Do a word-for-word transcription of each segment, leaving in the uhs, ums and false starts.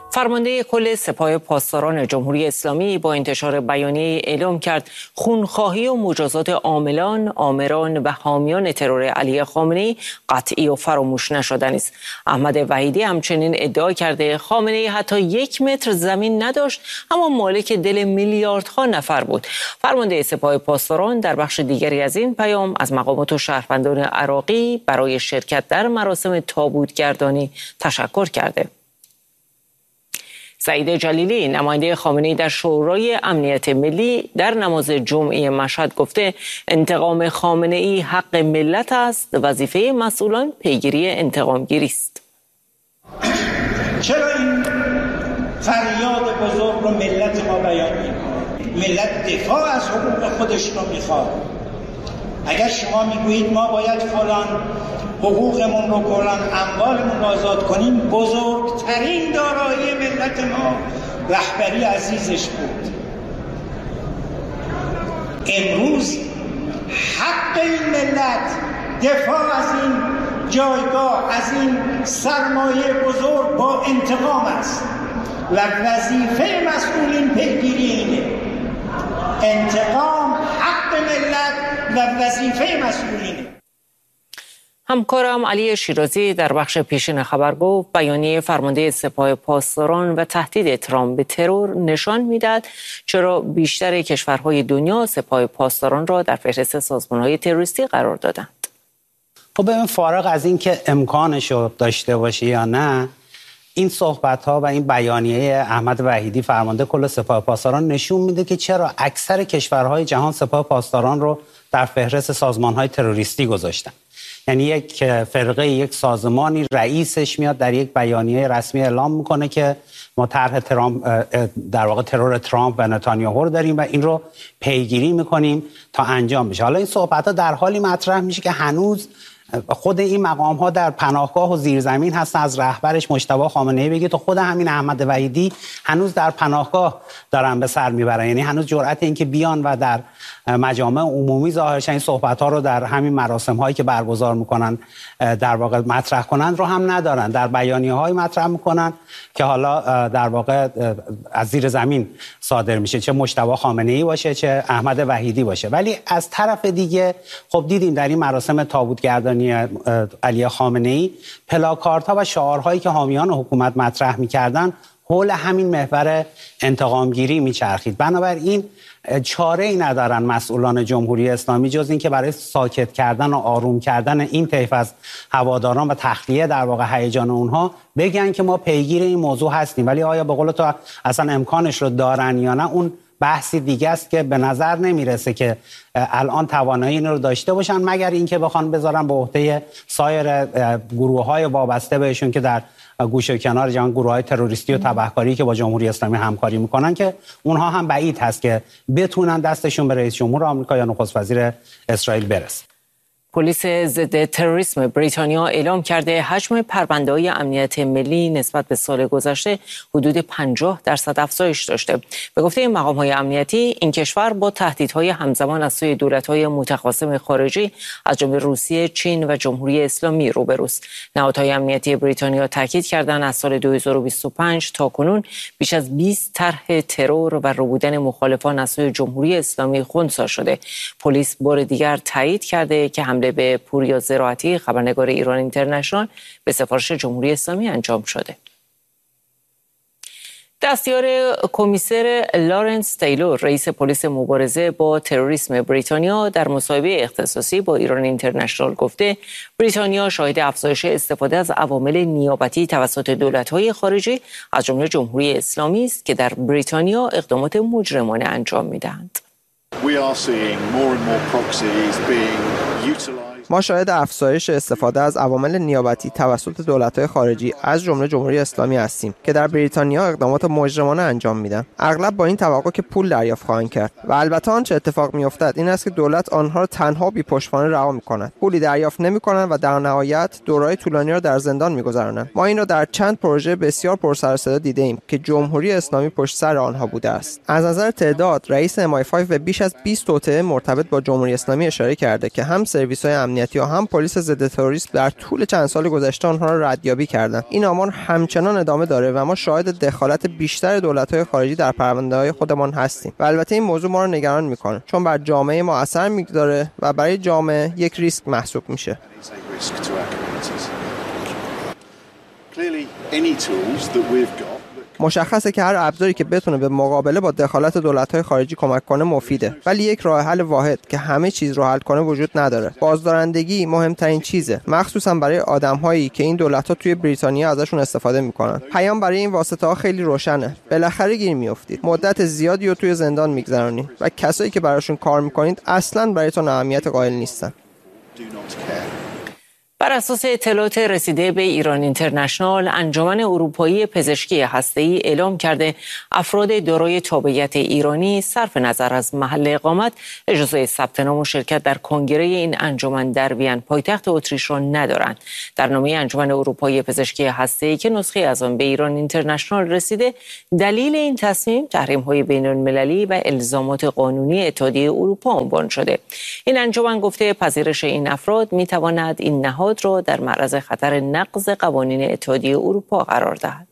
فرمانده کل سپاه پاسداران جمهوری اسلامی با انتشار بیانیه اعلام کرد خونخواهی و مجازات عاملان، آمران و حامیان ترور علی خامنه‌ای قطعی و فراموش نشدنی است. احمد وحیدی همچنین ادعا کرده خامنه‌ای حتی یک متر زمین نداشت اما مالک دل میلیاردها نفر بود. فرمانده سپاه پاسداران در بخش دیگری از این پیام از مقامات و شهروندان عراقی برای شرکت در مراسم تابوتگردانی تشکر کرده. سعید جلیلی نماینده خامنه‌ای در شورای امنیت ملی در نماز جمعه مشهد گفته انتقام خامنه‌ای حق ملت است، وظیفه مسئولان پیگیری انتقام گیری است. چرا این فریاد بزرگ رو ملت ما بیان می‌کنه؟ ملت دفاع از حقوق خودش رو میخواد. اگر شما میگویید ما باید فلان حقوقمون رو کنن، اموالمون رو آزاد کنیم، بزرگترین دارایی ملت ما رهبری عزیزش بود. امروز حق این ملت دفاع از این جایگاه، از این سرمایه بزرگ با انتقام است و وظیفه مسئولین پیگیری اینه. انتقام حق ملت و وظیفه مسئولینه. همکارم علی شیرازی در بخش پیشین خبر گفت بیانیه فرمانده سپاه پاسداران و تهدید ترامپ به ترور نشان میدهد چرا بیشتر کشورهای دنیا سپاه پاسداران را در فهرست سازمانهای تروریستی قرار دادند. خب ببین، فارغ از این که امکانش رو داشته باشه یا نه، این صحبت‌ها و این بیانیه احمد وحیدی فرمانده کل سپاه پاسداران نشون میده که چرا اکثر کشورهای جهان سپاه پاسداران رو در فهرست سازمان‌های تروریستی گذاشتن. یعنی یک فرقه، یک سازمانی، رئیسش میاد در یک بیانیه رسمی اعلام میکنه که ما طرح ترامپ، در واقع ترور ترامپ و نتانیاهو رو داریم و این رو پیگیری میکنیم تا انجام بشه. حالا این صحبت‌ها در حالی مطرح میشه که هنوز خود این مقام ها در پناهگاه و زیرزمین هستن. از رهبرش مجتبی خامنه‌ای بگی تو خود همین احمد وحیدی هنوز در پناهگاه دارن به سر میبرن. یعنی هنوز جرأت این که بیان و در مجامع عمومی ظاهر شن این صحبت ها رو در همین مراسم هایی که برگزار میکنن در واقع مطرح کنند رو هم ندارن. در بیانیه های مطرح میکنن که حالا در واقع از زیر زمین صادر میشه، چه مجتبی خامنه‌ای باشه چه احمد وحیدی باشه. ولی از طرف دیگه خب دیدیم در این مراسم تابوتگردانی علی خامنه‌ای پلاکاردها و شعارهایی که حامیان حکومت مطرح می‌کردن حول همین محور انتقامگیری میچرخید. بنابراین چاره ای ندارن مسئولان جمهوری اسلامی جز این که برای ساکت کردن و آروم کردن این طیف از هواداران و تخلیه در واقع هیجان اونها بگن که ما پیگیر این موضوع هستیم. ولی آیا به قول تو اصلا امکانش رو دارن یا نه، اون بحثی دیگه است که به نظر نمیرسه که الان توانایی این رو داشته باشن، مگر اینکه بخوان بذارن به عهده سایر گروه‌های وابسته بهشون که در گوشه و کنار جهان، گروه‌های تروریستی و تبهکاری که با جمهوری اسلامی همکاری میکنن، که اونها هم بعید هست که بتونن دستشون به رئیس جمهور آمریکا یا نخست وزیر اسرائیل برسه. پلیس ضد تروریسم بریتانیا اعلام کرده حجم پرونده‌های امنیت ملی نسبت به سال گذشته حدود پنجاه درصد افزایش داشته. به گفته مقام‌های امنیتی، این کشور با تهدیدهای همزمان از سوی دولت‌های متخاصم خارجی از جمله روسیه، چین و جمهوری اسلامی روبروست. نهادهای امنیتی بریتانیا تاکید کردند از سال دو هزار و بیست و پنج تا کنون بیش از بیست طرح ترور و ربودن مخالفان از سوی جمهوری اسلامی خنثی شده. پلیس بار دیگر تایید کرده که حمله به پوریا زراعتی، خبرنگار ایران اینترنشنال، به سفارش جمهوری اسلامی انجام شده. دستیار کمیسر لارنس تیلور، رئیس پلیس مبارزه با تروریسم بریتانیا، در مصاحبه اختصاصی با ایران اینترنشنال گفته بریتانیا شاهد افزایش استفاده از عوامل نیابتی توسط دولت‌های خارجی از جمله جمهوری اسلامی است که در بریتانیا اقدامات مجرمانه انجام می‌دهند. ما شاهد افزایش استفاده از عوامل نیابتی توسط دولت‌های خارجی از جمله جمهوری اسلامی هستیم که در بریتانیا اقدامات مجرمانه انجام میدن، اغلب با این توقع که پول دریافت خواهند کرد. و البته آنچه اتفاق میافتد این است که دولت آنها را تنها بی پشتوانه رها می‌کند، پولی دریافت نمی‌کنند و در نهایت دوره‌های طولانی را در زندان می‌گذرانند. ما این را در چند پروژه بسیار پرسر و صدا دیده‌ایم که جمهوری اسلامی پشت سر آنها بوده است. از نظر تعداد، رئیس ام آی پنج به بیش از بیست توطئه مرتبط با جمهوری اسلامی اشاره کرده که هم سرویس‌های امنیتی امنیتی و هم پلیس ضد تروریسم در طول چند سال گذشته آنها را ردیابی کردند. این آمار همچنان ادامه داره و ما شاهد دخالت بیشتر دولت‌های خارجی در پرونده‌های خودمان هستیم. و البته این موضوع ما را نگران می‌کنه چون بر جامعه ما اثر می‌گذاره و برای جامعه یک ریسک محسوب میشه. مشخصه که هر ابزاری که بتونه به مقابله با دخالت دولت‌های خارجی کمک کنه مفیده، ولی یک راه حل واحد که همه چیز رو حل کنه وجود نداره. بازدارندگی مهمترین چیزه، مخصوصا برای آدم‌هایی که این دولت‌ها توی بریتانیا ازشون استفاده می‌کنن. پیام برای این واسطه‌ها خیلی روشنه. بالاخره گیر میافتید. مدت زیادی رو توی زندان می‌گذرونید و کسایی که براشون کار می‌کنید اصلاً برایتون اهمیت قائل نیستن. بر اساس اطلاعات رسیده به ایران اینترنشنال، انجمن اروپایی پزشکی هسته‌ای اعلام کرده افراد دارای تابعیت ایرانی صرف نظر از محل اقامت اجازه ثبت نام و شرکت در کنگره این انجمن در وین پایتخت اتریش را ندارند. در نامه انجمن اروپایی پزشکی هسته‌ای که نسخه از آن به ایران اینترنشنال رسیده، دلیل این تصمیم تحریم‌های بین‌المللی و الزامات قانونی اتحادیه اروپا عنوان شده. این انجمن گفته پذیرش این افراد می‌تواند این نهاد را در معرض خطر نقض قوانین اتحادیه اروپا قرار دهد.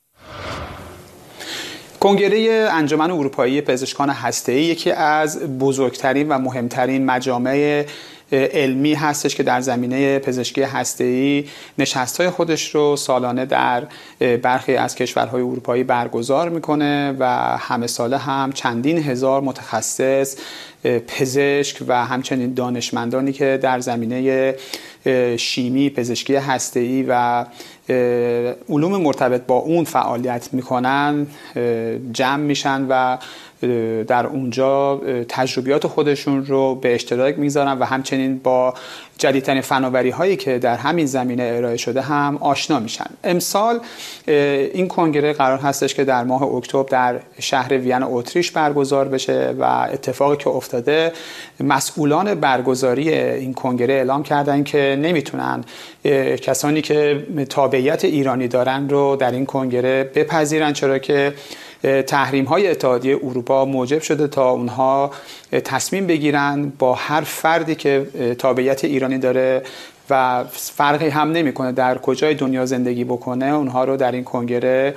کنگره انجمن اروپایی پزشکان هسته‌ای یکی از بزرگترین و مهمترین مجامع علمی هستش که در زمینه پزشکی هسته‌ای نشست‌های خودش رو سالانه در برخی از کشورهای اروپایی برگزار میکنه و همه ساله هم چندین هزار متخصص، پزشک و همچنین دانشمندانی که در زمینه شیمی، پزشکی هسته‌ای و علوم مرتبط با اون فعالیت میکنن جمع میشن و در اونجا تجربیات خودشون رو به اشتراک میذارن و همچنین با جدیدترین فناوری هایی که در همین زمینه ارائه شده هم آشنا میشن. امسال این کنگره قرار هستش که در ماه اکتبر در شهر وین اتریش برگزار بشه و اتفاقی که افتاده، مسئولان برگزاری این کنگره اعلام کردن که نمیتونن کسانی که تابعیت ایرانی دارن رو در این کنگره بپذیرن، چرا که تحریم های اتحادیه اروپا موجب شده تا اونها تصمیم بگیرن با هر فردی که تابعیت ایرانی داره و فرقی هم نمیکنه در کجای دنیا زندگی بکنه اونها رو در این کنگره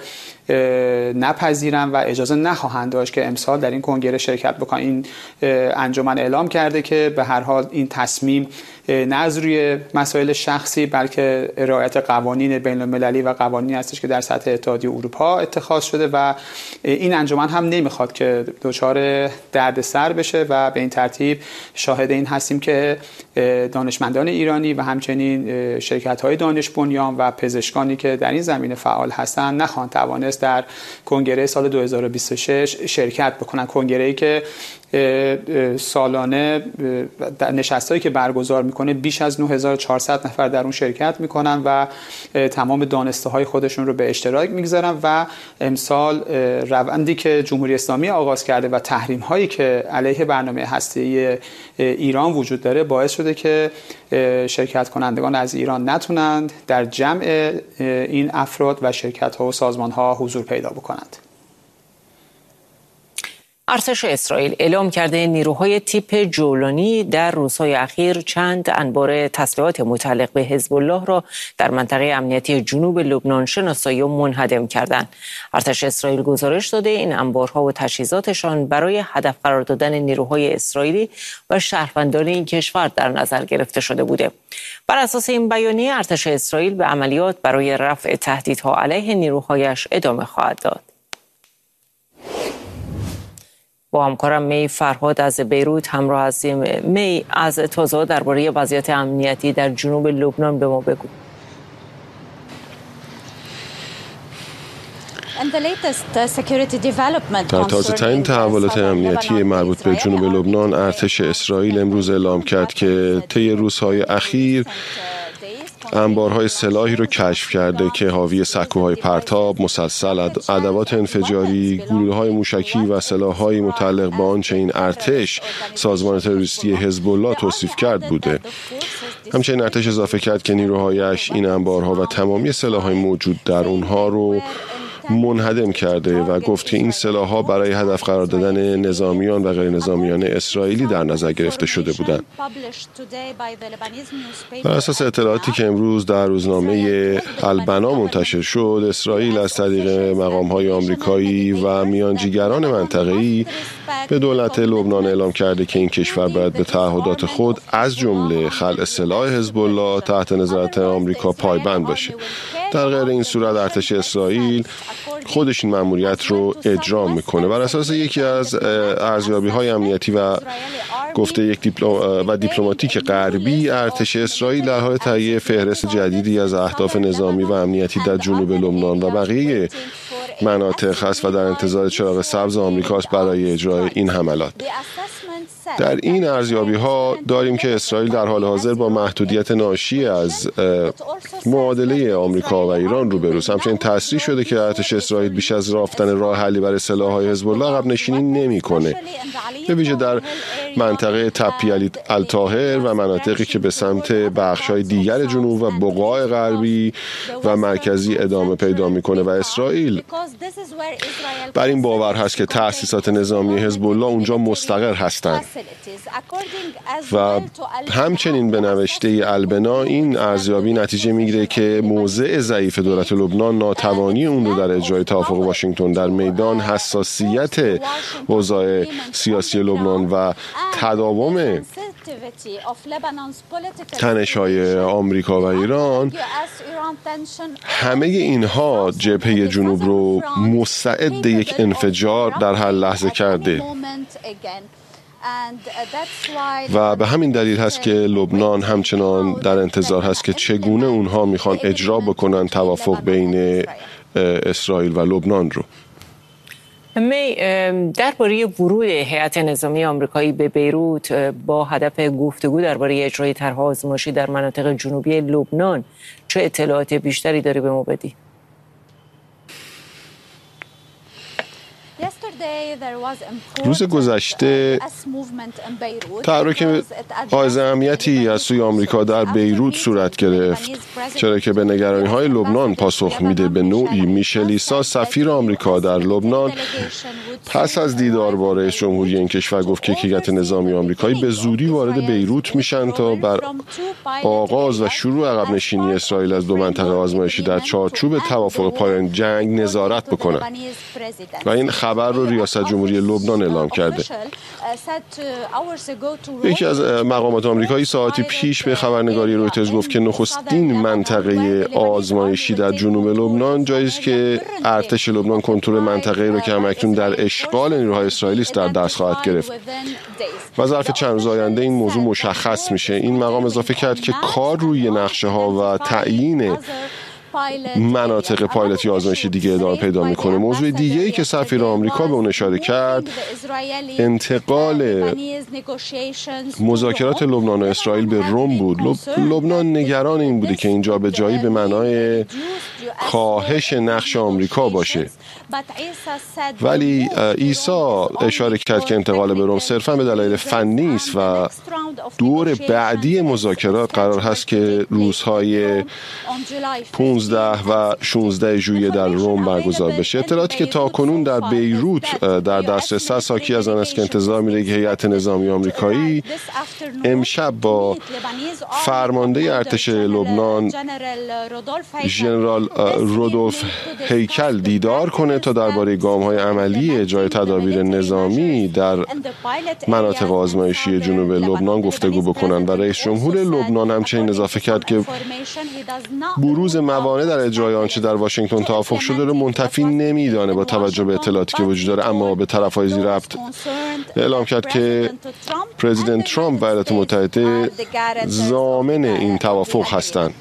نپذیرن و اجازه نخواهند داشت که امسال در این کنگره شرکت بکنن. این انجمن اعلام کرده که به هر حال این تصمیم نه از روی مسائل شخصی بلکه رعایت قوانین بین المللی و قوانینی هستش که در سطح اتحادیه اروپا اتخاذ شده و این انجمن هم نمیخواد که دچار دردسر بشه و به این ترتیب شاهد این هستیم که دانشمندان ایرانی و همچنین شرکت‌های دانش بنیان و پزشکانی که در این زمینه فعال هستند نخواهند توانست در کنگره سال دو هزار و بیست و شش شرکت بکنن. کنگره‌ای که سالانه نشستایی که برگزار میکنه بیش از نه هزار و چهارصد نفر در اون شرکت میکنن و تمام دانسته های خودشون رو به اشتراک میگذارن و امسال روندی که جمهوری اسلامی آغاز کرده و تحریم هایی که علیه برنامه هسته‌ای ایران وجود داره باعث شده که شرکت کنندگان از ایران نتونند در جمع این افراد و شرکت ها و سازمان ها حضور پیدا بکنند. ارتش اسرائیل اعلام کرده نیروهای تیپ جولانی در روزهای اخیر چند انبار تسلیحات متعلق به حزب الله را در منطقه امنیتی جنوب لبنان شناسایی و منهدم کردند. ارتش اسرائیل گزارش داده این انبارها و تجهیزاتشان برای هدف قرار دادن نیروهای اسرائیلی و شهروندان این کشور در نظر گرفته شده بوده. بر اساس این بیانیه ارتش اسرائیل به عملیات برای رفع تهدیدها علیه نیروهایش ادامه خواهد داد. با همکارم می فرهاد از بیروت همراه هستیم. می، از تازه درباره وضعیت امنیتی در جنوب لبنان به ما بگو. در تازه ترین تحولات امنیتی مربوط به جنوب لبنان، ارتش اسرائیل امروز اعلام کرد که طی روزهای اخیر انبارهای سلاحی رو کشف کرده که حاوی سکوهای پرتاب، مسلسل، ادوات انفجاری، گلوله‌های موشکی و سلاح‌های متعلق به آنچه این ارتش سازمان تروریستی حزب الله توصیف کرد بوده. همچنین ارتش اضافه کرد که نیروهایش این انبارها و تمامی سلاح‌های موجود در اونها رو منهدم کرده و گفت که این سلاح‌ها برای هدف قرار دادن نظامیان و غیر نظامیان اسرائیلی در نظر گرفته شده بودند. بر اساس اطلاعاتی که امروز در روزنامه البنا منتشر شد، اسرائیل از طریق مقام‌های آمریکایی و میانجیگران منطقه‌ای به دولت لبنان اعلام کرده که این کشور باید به تعهدات خود از جمله خلع سلاح حزب الله تحت نظارت آمریکا پایبند باشه. در غیر این صورت ارتش اسرائیل خودش این مأموریت رو اجرا میکنه. بر اساس یکی از ارزیابی‌های امنیتی و گفته یک دیپلم... و دیپلماتیک غربی، ارتش اسرائیل در حال تهیه فهرست جدیدی از اهداف نظامی و امنیتی در جنوب لبنان و بقیه مناطق است و در انتظار چراغ سبز آمریکاست برای اجرای این حملات. در این ارزیابی‌ها داریم که اسرائیل در حال حاضر با محدودیت ناشی از معادله آمریکا و ایران روبروست. همچنین تصریح شده که ارتش اسرائیل بیش از رفتن راه حلی برای سلاح‌های حزب الله عقب نشینی نمی‌کنه، به ویژه در منطقه تپی الطاهر و مناطقی که به سمت بخش‌های دیگر جنوب و بقاع غربی و مرکزی ادامه پیدا می‌کنه و اسرائیل بر این باور هست که تأسیسات نظامی حزب الله اونجا مستقر هستند. و همچنین به نوشته البنا این ارزیابی نتیجه میگیره که موضع ضعیف دولت لبنان ناتوانی اون رو در اجرای توافق واشنگتن در میدان حساسیت اوضاع سیاسی لبنان و تداوم تنش‌های آمریکا و ایران، همه اینها جبهه جنوب رو مستعد یک انفجار در هر لحظه کرده و به همین دلیل هست که لبنان همچنان در انتظار هست که چگونه اونها میخوان اجرا بکنن توافق بین اسرائیل و لبنان رو. می درباره ورود هیئت نظامی آمریکایی به بیروت با هدف گفتگو درباره اجرای طرح آزمایشی در مناطق جنوبی لبنان چه اطلاعات بیشتری داری به ما بدی؟ روز گذشته تحرک حائز اهمیتی از سوی آمریکا در بیروت صورت گرفت، چرا که به نگرانی‌های لبنان پاسخ میده. به نوعی میشل ایسا سفیر آمریکا در لبنان پس از دیدار با رئیس جمهوری این کشور گفت که هیئت نظامی آمریکایی به زودی وارد بیروت میشن تا بر آغاز و شروع عقب نشینی اسرائیل از دو منطقه آزمایشی در چارچوب توافق پایان جنگ نظارت بکنن و این خبر رو ریاست جمهوری لبنان اعلام کرده. یکی از مقامات آمریکایی ساعتی پیش به خبرنگاری رویترز گفت که نخستین منطقه آزمایشی در جنوب لبنان جایی است که ارتش لبنان کنترل منطقه‌ای رو که همکنون در اشغال نیروهای اسرائیلی است در دست خواهد گرفت و ظرف چند روز آینده این موضوع مشخص میشه. این مقام اضافه کرد که کار روی نقشه ها و تعیین مناطق پایلوتی آزمایشی دیگه ادامه پیدا میکنه. موضوع دیگه ای که سفیر آمریکا به اون اشاره کرد انتقال مذاکرات لبنان و اسرائیل به روم بود. لب... لبنان نگران این بوده که اینجا به جایی به معنای کاهش نقش آمریکا باشه، ولی عیسی اشاره کرد که انتقال به روم صرفا به دلایل فنی است و دور بعدی مذاکرات قرار هست که روزهای پانزده و شانزده ژوئیه در روم برگزار بشه. اطلاعاتی که تاکنون در بیروت در دسترس است حاکی از آن است که انتظار میره که هیئت نظامی آمریکایی امشب با فرمانده ارتش لبنان ژنرال رودولف هیکل دیدار کنه تا درباره گام‌های عملی اجرای تدابیر نظامی در مناطق آزمایشی جنوب لبنان گفتگو بکنن و رئیس جمهور لبنان همچنین اضافه کرد که بروز موانع در اجرای آنچه در واشنگتن توافق شده رو منتفی نمیدانه با توجه به اطلاعاتی که وجود داره، اما به طرف‌های زیر ربط اعلام کرد که پرزیدنت ترامپ و ایالات متحده ضامن این توافق هستند.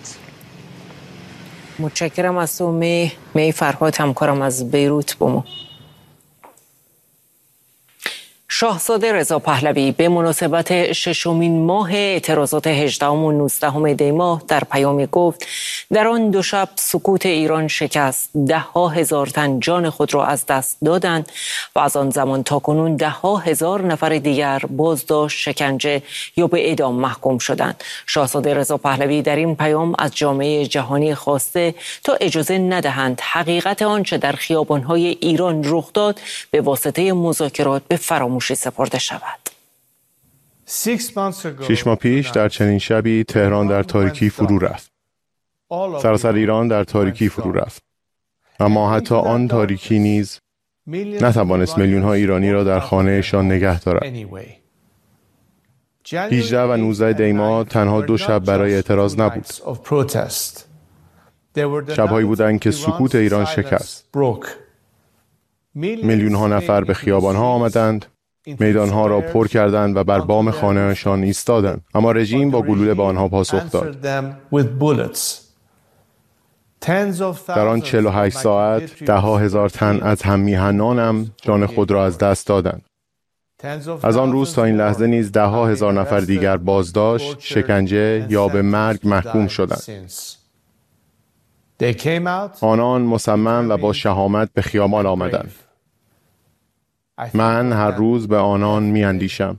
متشکرم از تو می می فرهاد، همکارم از بیروت. بمو شاهزاده رضا پهلوی به مناسبت ششمین ماه اعتراضات هجدهم و نوزدهم دی ماه در پیامی گفت در آن دو شب سکوت ایران شکست، ده ها هزار تن جان خود را از دست دادند و از آن زمان تا کنون ده ها هزار نفر دیگر بازداشت، شکنجه یا به اعدام محکوم شدند. شاهزاده رضا پهلوی در این پیام از جامعه جهانی خواسته تا اجازه ندهند حقیقت آنچه در خیابان‌های ایران رخ داد به واسطه مذاکرات به فراموشی سپرده شود. شش ماه پیش در چنین شبی تهران در تاریکی فرو رفت. سراسر ایران در تاریکی فرو رفت. اما حتی آن تاریکی نیز نتوانست میلیون ها ایرانی را در خانهشان نگه دارد. هجده و نوزده دی ماه تنها دو شب برای اعتراض نبود. شب‌هایی بودند که سکوت ایران شکست. میلیون ها نفر به خیابان ها آمدند، میدان ها را پر کردند و بر بام خانه‌شان ایستادند، اما رژیم با گلوله به آنها پاسخ داد. در آن چهل و هشت ساعت ده ها هزار تن از هم میهنانم جان خود را از دست دادند. از آن روز تا این لحظه نیز ده ها هزار نفر دیگر بازداشت، شکنجه یا به مرگ محکوم شدند. آنان مصمم و با شهامت به خیابان آمدند. من هر روز به آنان می اندیشم.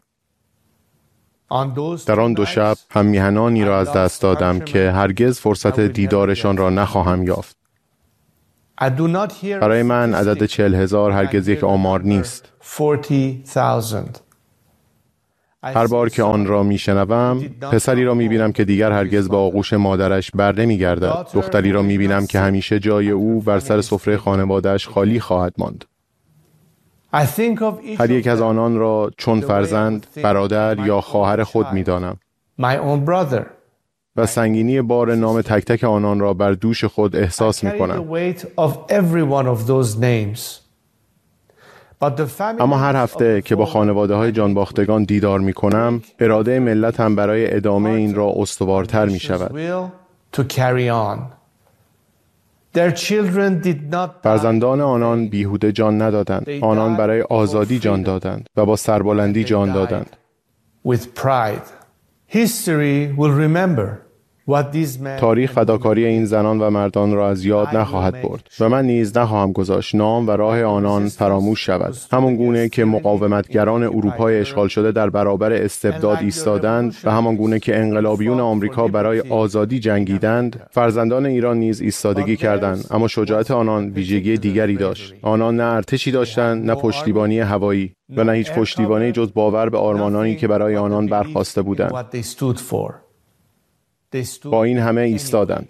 در آن دو شب هم میهنانی را از دست دادم که هرگز فرصت دیدارشان را نخواهم یافت. برای من عدد چهل هزار هرگز یک آمار نیست. هر بار که آن را می شنوم، پسری را می بینم که دیگر هرگز با آغوش مادرش بر نمی گردد. دختری را می بینم که همیشه جای او بر سر سفره خانواده‌اش خالی خواهد ماند. هر یک از آنان را چون فرزند، برادر یا خواهر خود می دانم. و سنگینی بار نام تک تک آنان را بر دوش خود احساس می کنم. اما هر هفته که با خانواده های جانباختگان دیدار می کنم، اراده ملت هم برای ادامه این را استوارتر می شود. فرزندان آنان بیهوده جان ندادند. آنان برای آزادی جان دادند و با سربلندی جان دادند. تاریخ فداکاری این زنان و مردان را از یاد نخواهد برد و من نیز نخواهم گذاشت نام و راه آنان فراموش شود. همان گونه که مقاومتگران اروپای اشغال شده در برابر استبداد ایستادند و همان گونه که انقلابیون آمریکا برای آزادی جنگیدند، فرزندان ایران نیز ایستادگی کردند، اما شجاعت آنان ویژگی دیگری داشت. آنان نه ارتشی داشتند، نه پشتیبانی هوایی و نه هیچ پشتیبانی جز باور به آرمانانی که برای آنان برخاسته بودند. با این همه ایستادند.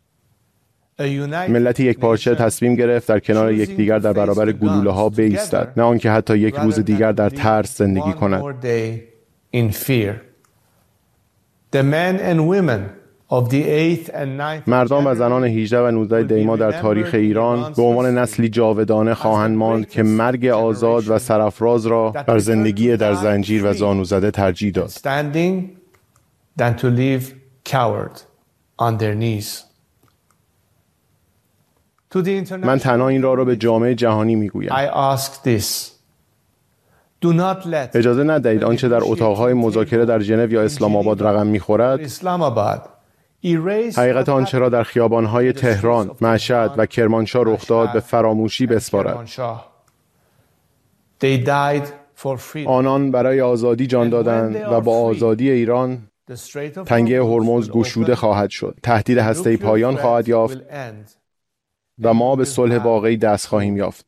ملتی یک پارچه تصمیم گرفت در کنار یکدیگر در برابر گلوله ها بایستد، نه آنکه حتی یک روز دیگر در ترس زندگی کند. مردان و زنان هجده و نوزده دی ماه در تاریخ ایران به عنوان نسلی جاودانه خواهند ماند که مرگ آزاد و سرافراز را بر زندگی در زنجیر و زانو زده ترجیح داد. Coward on their knees. من تنها این را را به جامعه جهانی میگویم. I ask this. Do not let اجازه ندهید آنچه در اتاقهای مذاکره در ژنو یا اسلام آباد رقم میخورد، حقیقت آنچه را در خیابانهای تهران، مشهد و کرمانشاه رخ داد به فراموشی بسپارد. آنان برای آزادی جان دادند و با آزادی ایران تنگه هرمز گشوده خواهد شد، تهدید هسته‌ای پایان خواهد یافت و ما به صلح واقعی دست خواهیم یافت.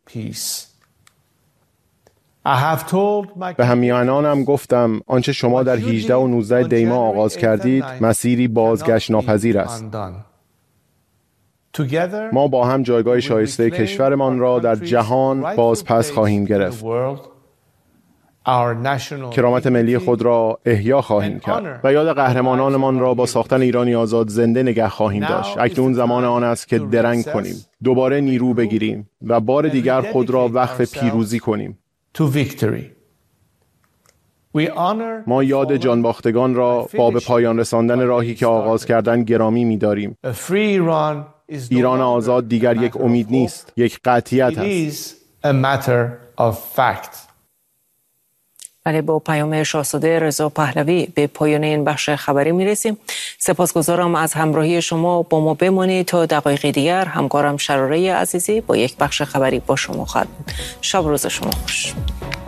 به همیهنانم گفتم آنچه شما در هجده و نوزده دی ماه آغاز کردید مسیری بازگشت ناپذیر است. ما با هم جایگاه شایسته کشورمان را در جهان باز پس خواهیم گرفت. کرامت ملی خود را احیا خواهیم کرد و یاد قهرمانانمان را با ساختن ایرانی آزاد زنده نگه خواهیم داشت. اکنون زمان آن است که درنگ کنیم، دوباره نیرو بگیریم و بار دیگر خود را وقف پیروزی کنیم. ما یاد جانباختگان را با به پایان رساندن راهی که آغاز کردن گرامی می‌داریم. ایران آزاد دیگر یک امید نیست، یک قطعیت است. بله، با پیام شاهزاده رضا پهلوی به پایان این بخش خبری میرسیم. سپاسگزارم از همراهی شما. با ما بمانید تا دقایق دیگر. همکارم شراره عزیزی با یک بخش خبری با شما خواهد بود. شب روز شما خوش.